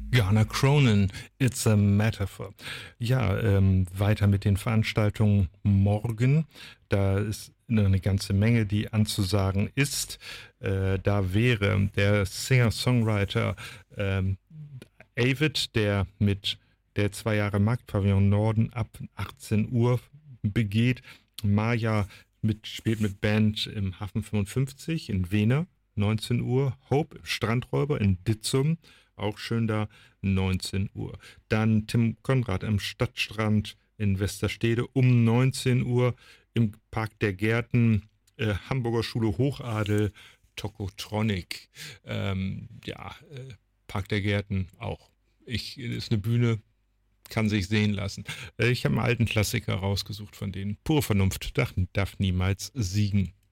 Garner Cronin, It's a Metaphor. Ja, weiter mit den Veranstaltungen morgen. Da ist eine ganze Menge, die anzusagen ist. Da wäre der Singer-Songwriter Avid, der 2 Jahre Marktpavillon Norden ab 18 Uhr begeht. Maja spielt mit Band im Hafen 55 in Wehner, 19 Uhr. Hope, Strandräuber in Ditzum, auch schön da, 19 Uhr. Dann Tim Konrad am Stadtstrand in Westerstede um 19 Uhr. Im Park der Gärten, Hamburger Schule Hochadel, Tokotronic. Park der Gärten auch. Ist eine Bühne, kann sich sehen lassen. Ich habe einen alten Klassiker rausgesucht von denen. Pure Vernunft darf niemals siegen.